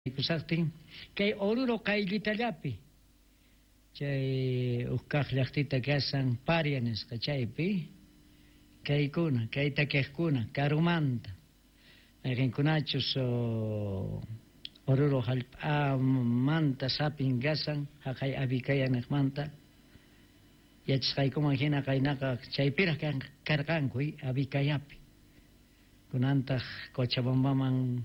Kusaqtin kay oruro qaylitallapi chay ukkaq llaqtita kasan parianes chaypi kaykuna kay takiqkuna karumanta rinkunachus oruro manta sapin kasan haqay abikayanaqmanta yachasqaykuman hina qaynaqa chaypiraq karqankuy abikayapi kunantaq Cochabambaman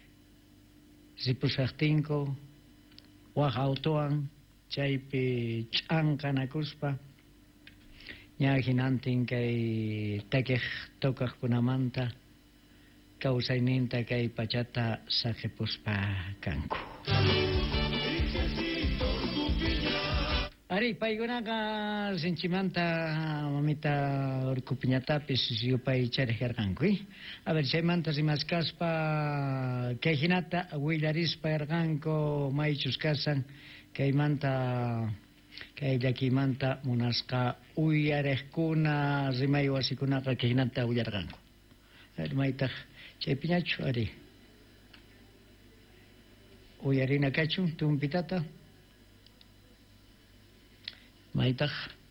Zipusaqtinko waq autowan chaypi ch'ankanakuspa ña hinantin kay takiq tukaqkunamanta kawsayninta kay pachata saqipuspa kanku. Ari paykunaqa sinchimanta mamita urkupiñatapis yupay charijarqankuy. A ver, chaymanta rimaskaspa kay hinata willarispa yarqanku maychus kasan kaymanta kay llakimanta munasqa uyariqkuna rimay wasikunaqa kay hinata willarqanku. Ari maytaq chaypiñachu ari uyarina kachu tumpitata maytaq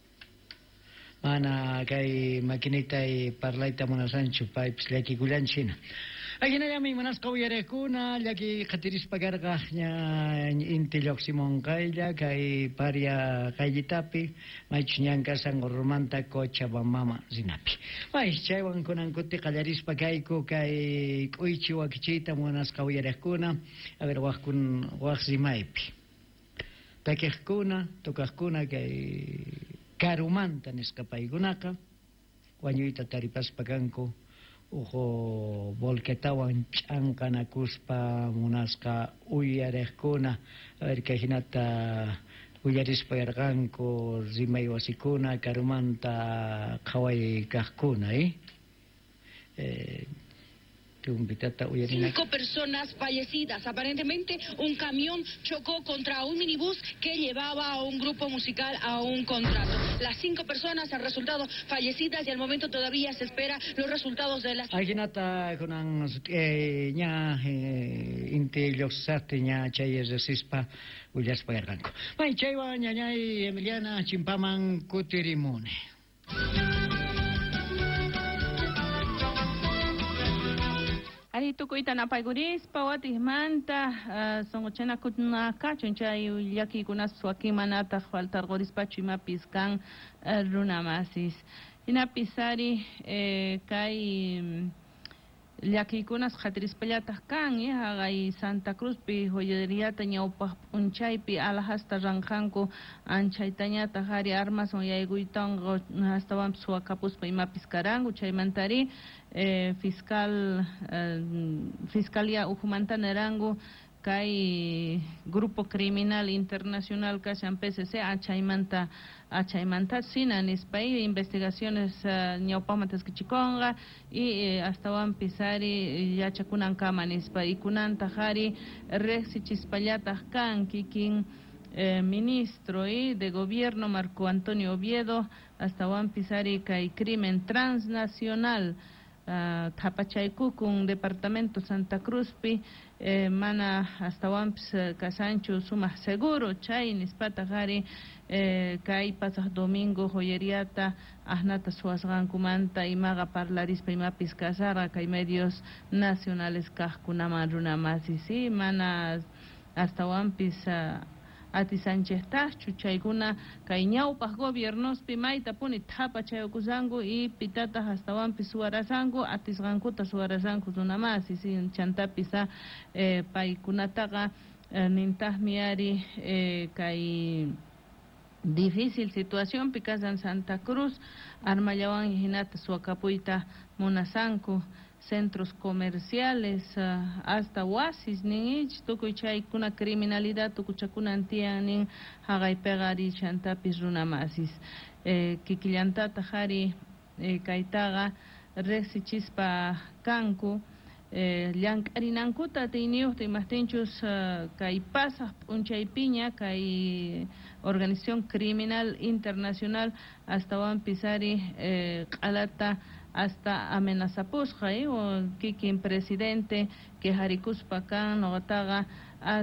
mana kay makinitay parlayta munasanchu paypis llakikullanchina ayhinallami munasqa uyariqkuna llaki qatirispa karqa ña inti lluqsimunqaylla kay paria qaylitapi maychus ñankasan urumanta Cochabambama rinapi may chaywan kunan kuti qallarispa kayku kay k'uychi wakichiyta munasqa uyariqkuna a ver waq rimaypi takiqkuna tukaqkuna kay karumanta nisqa paykunaqa wañuyta taripaspa kanku uhu volquetawan ch'ankanakuspa munasqa uyariqkuna a ver kay hinata uyarispa yarqanku rimay wasikuna karumanta qhaway kaqkuna 5 personas fallecidas. Aparentemente un camión chocó contra un minibús que llevaba a un grupo musical a un contrato. Las 5 personas han resultado fallecidas y al momento todavía se espera los resultados de las... Ayhinata kunan ña inti lluqsaqti ña chay resispa willaspa yarqanku. May chaywan ñañay Emiliana chimpaman kutirimuni. Ari tukuyta napaykurispa watijmanta songochana kachun chay llakikunas wakimanata faltarqurispachu imapis kan runamasis hinapis ari kay llakikunas qhatirispallataq kan haqay Santa Cruzpi joyeriyata ñawpaq p'unchaypi alahasta ranqanku anchaytañataq ari armason yaykuytanqa hastawanpis wakapuspa imapis karanku chaymantari fiscalia uhumanta nerangu kay grupo criminal internacional kashan PCC achaymanta sina nispay investigaciones ñawpaqmantas kichikonqa y astawan pisari yachakunan kama nispay kunanta qari reqsichispallataq kan kikin ministro de gobierno Marco Antonio Oviedo astawan pisari kay crimen transnacional Tapachaykukun departamento Santa Cruzpi mana astawanpis kasanchu sumaq seguro chay nispata qari kay pasaq domingo joyeriyata ahnata suwasqankumanta imaqa parlarispa imapis kasarqa kay medios nacionales kaqkunaman runamasi mana astawanpis atisanchejtachu chaykuna kay ñawpaq gobiernospi maytapuni thapachayukusanku y pitataq hastawanpi suwarasanku atisqankuta suwarasanku runamasi chantapisa paykunataqa nintaqmi ari kay difícil situación pi kasan Santa Cruz armallawan hinata suwakapuyta munasanku centros comerciales hasta oasis nin tukuy chaykuna criminalidad tukuchakunan tiyan nin haqaypiqa ari chantapis runamasis kikillantata qari kaytaqa reqsichispa kanku llank'arinankuta tiyniyuqta imaqtinchus kay pasaq p'unchaypiña kay organización criminal internacional hastawanpis ari q'alata hasta amenazapusqa o kikin presidente que harikuspa kan noqataqa